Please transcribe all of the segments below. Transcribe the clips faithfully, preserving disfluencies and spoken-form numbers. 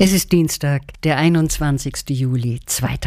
Es ist Dienstag, der einundzwanzigsten Juli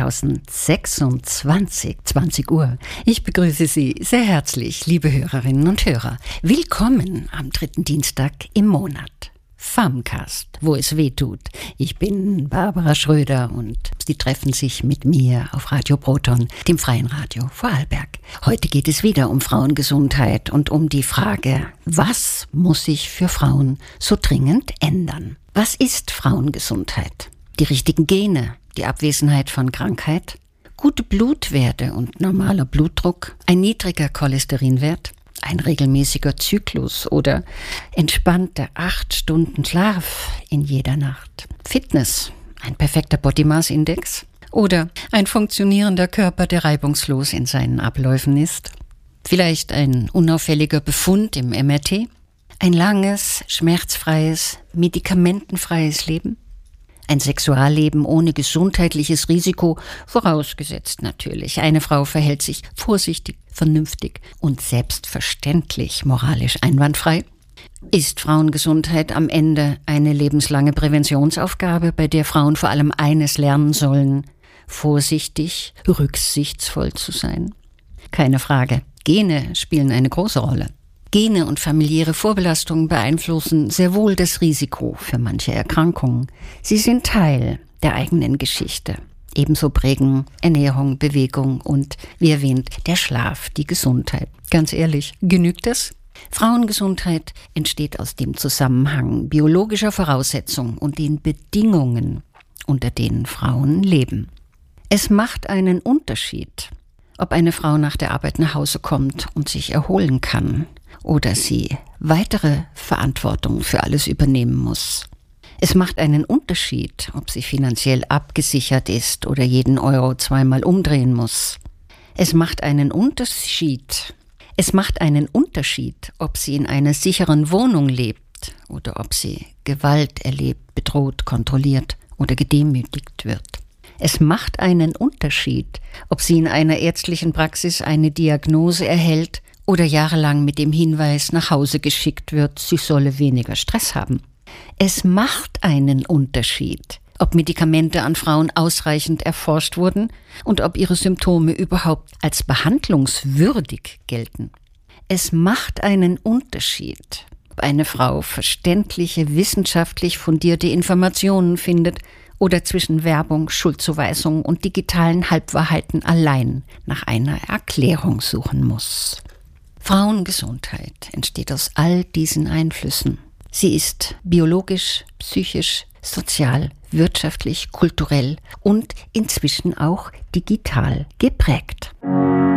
zweitausendsechsundzwanzig, zwanzig Uhr. Ich begrüße Sie sehr herzlich, liebe Hörerinnen und Hörer. Willkommen am dritten Dienstag im Monat. Femcast, wo es weh tut. Ich bin Barbara Schröder und Sie treffen sich mit mir auf Radio Proton, dem freien Radio Vorarlberg. Heute geht es wieder um Frauengesundheit und um die Frage, was muss sich für Frauen so dringend ändern? Was ist Frauengesundheit? Die richtigen Gene, die Abwesenheit von Krankheit, gute Blutwerte und normaler Blutdruck, ein niedriger Cholesterinwert, ein regelmäßiger Zyklus oder entspannte acht Stunden Schlaf in jeder Nacht, Fitness, ein perfekter Body Mass Index oder ein funktionierender Körper, der reibungslos in seinen Abläufen ist, vielleicht ein unauffälliger Befund im M R T, ein langes, schmerzfreies, medikamentenfreies Leben, ein Sexualleben ohne gesundheitliches Risiko, vorausgesetzt natürlich. Eine Frau verhält sich vorsichtig, vernünftig und selbstverständlich moralisch einwandfrei. Ist Frauengesundheit am Ende eine lebenslange Präventionsaufgabe, bei der Frauen vor allem eines lernen sollen: vorsichtig, rücksichtsvoll zu sein? Keine Frage. Gene spielen eine große Rolle. Gene und familiäre Vorbelastungen beeinflussen sehr wohl das Risiko für manche Erkrankungen. Sie sind Teil der eigenen Geschichte. Ebenso prägen Ernährung, Bewegung und, wie erwähnt, der Schlaf die Gesundheit. Ganz ehrlich, genügt das? Frauengesundheit entsteht aus dem Zusammenhang biologischer Voraussetzungen und den Bedingungen, unter denen Frauen leben. Es macht einen Unterschied, ob eine Frau nach der Arbeit nach Hause kommt und sich erholen kann oder sie weitere Verantwortung für alles übernehmen muss. Es macht einen Unterschied, ob sie finanziell abgesichert ist oder jeden Euro zweimal umdrehen muss. Es macht einen Unterschied. Es macht einen Unterschied, ob sie in einer sicheren Wohnung lebt oder ob sie Gewalt erlebt, bedroht, kontrolliert oder gedemütigt wird. Es macht einen Unterschied, ob sie in einer ärztlichen Praxis eine Diagnose erhält oder jahrelang mit dem Hinweis nach Hause geschickt wird, sie solle weniger Stress haben. Es macht einen Unterschied, ob Medikamente an Frauen ausreichend erforscht wurden und ob ihre Symptome überhaupt als behandlungswürdig gelten. Es macht einen Unterschied, ob eine Frau verständliche, wissenschaftlich fundierte Informationen findet oder zwischen Werbung, Schuldzuweisungen und digitalen Halbwahrheiten allein nach einer Erklärung suchen muss. Frauengesundheit entsteht aus all diesen Einflüssen. Sie ist biologisch, psychisch, sozial, wirtschaftlich, kulturell und inzwischen auch digital geprägt.